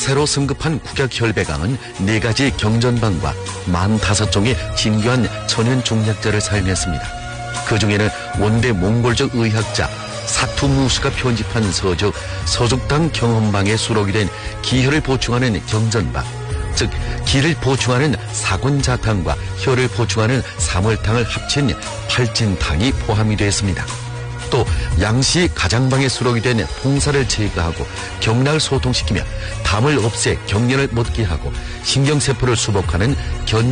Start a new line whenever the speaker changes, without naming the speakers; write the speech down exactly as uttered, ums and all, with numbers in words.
새로 승급한 국약혈배강은 네 가지 경전방과 만다섯 종의 진귀한 천연 중약자를 사용했습니다. 그 중에는 원대 몽골적 의학자 사투무스가 편집한 서적 서죽당 경험방에 수록이 된 기혈을 보충하는 경전방, 즉 기를 보충하는 사군자탕과 혈을 보충하는 사물탕을 합친 팔진탕이 포함이 되었습니다. 또 양시 가장방에 수록이 된 풍사를 제거하고 경락을 소통시키며 담을 없애 경련을 멎게 하고 신경세포를 수복하는 견